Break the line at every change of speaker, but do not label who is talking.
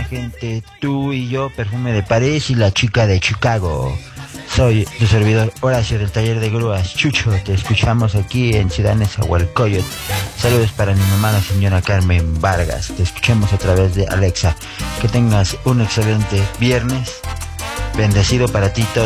buena gente, tú y yo, Perfume de París y la chica de Chicago. Soy tu servidor Horacio del taller de grúas Chucho, te escuchamos aquí en Ciudad Nezahualcóyotl. Saludos para mi mamá, la señora Carmen Vargas, te escuchamos a través de Alexa. Que tengas un excelente viernes, bendecido para ti todo.